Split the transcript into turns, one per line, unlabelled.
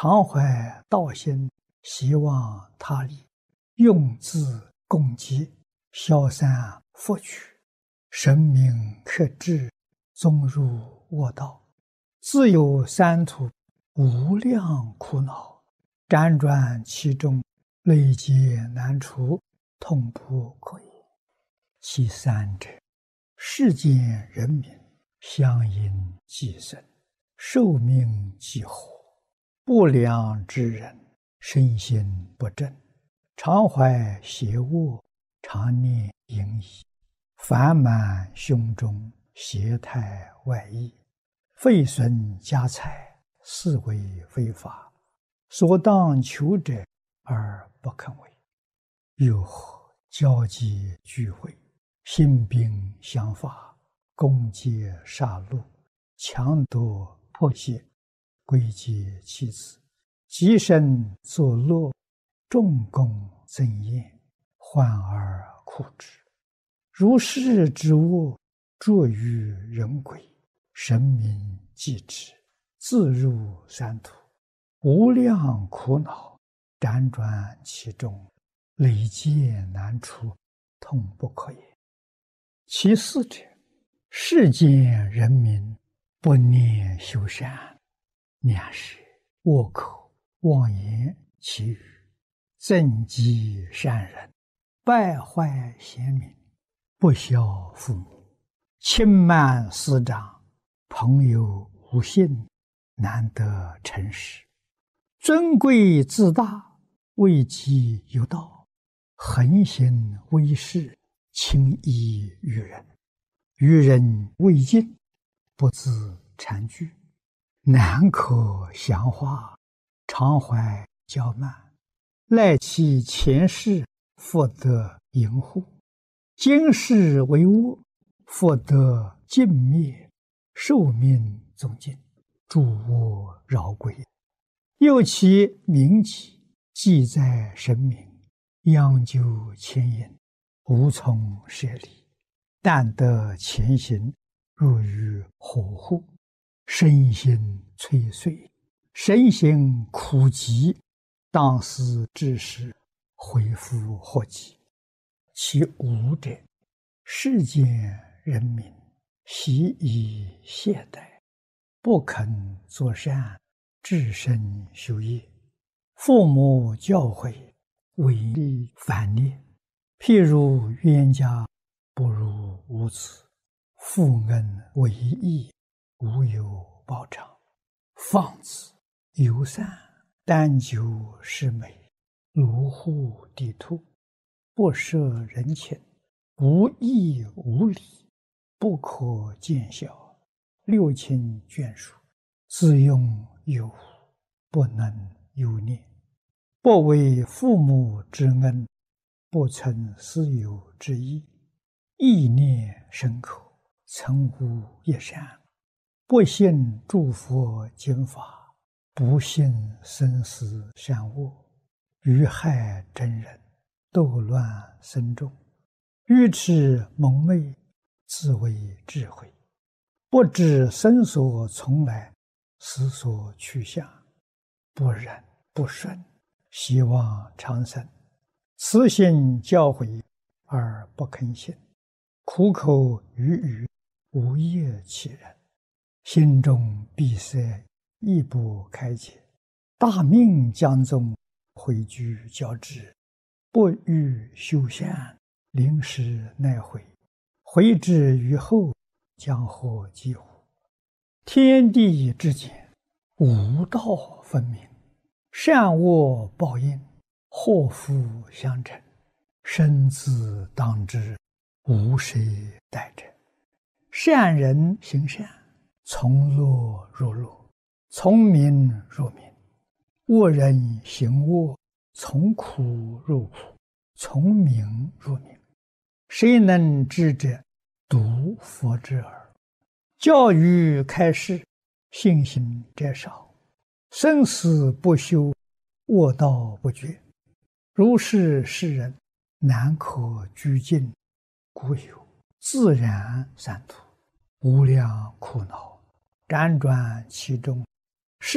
常怀道心，希望他利，用字共济，消散佛取，神明克制，终入卧道，自有三途，无量苦恼，辗转其中，累劫难除，痛不可言。其三者，世间人民相因寄生，寿命几乎，不良之人，身心不正，常怀邪恶，常念淫逸，烦满胸中，邪态外溢，废损家财，是为非法，所当求者而不肯为。又何交际聚会，兴兵相伐，攻击杀戮，强夺迫胁，归结其子，极身作乐，众功增宴，患而苦之。如是之恶，著于人鬼，神明继之，自入三途，无量苦恼，辗转其中，累劫难除，痛不可言。其四者，世间人民不念修善，两是恶口妄言绮语，增击善人，败坏贤民，不孝父母，轻慢师长，朋友无信，难得诚实，尊贵自大，位极有道，横行威势，轻易于人，于人未尽，不自惭惧，难可详化，常怀骄慢，赖其前世，复得淫护，今世为恶，复得尽灭，寿命终尽，诸恶饶归。又其名己，记在神明，央究牵引，无从舍离，但得前行，入于火户，身心摧碎，身心苦疾，当思之时，恢复祸及。其五者，世间人民习以懈怠，不肯作善，至身修业，父母教诲，违逆反逆，譬如冤家不如无子，负恩为义，无有报偿，放子游散，单求是美，卢户地兔，不摄人情，无义无礼，不可见效，六亲眷属，自用有无，不能有念，不为父母之恩，不存私有之意，意念深刻，曾无一善，不信诸佛经法，不信生死善恶，于害真人，斗乱僧众，愚痴蒙昧，自为智慧，不知生所从来，死所去向，不忍不顺，希望长生，慈心教诲而不肯信，苦口语语，无业其人，心中闭塞，亦不开解，大命将终，毁居交织，不欲修善，临时奈悔，悔之于后，将获几乎？天地之间，无道分明，善恶报应，祸福相承，生子当之，无谁代者。善人行善，从乐入乐，从名入名；恶人行恶，从苦入苦，从名入名。谁能知者？独佛之耳。教育开示，信行者少，生死不休，恶道不绝。如是世人，难可居尽，故有自然三途，无量苦恼，辗转其中，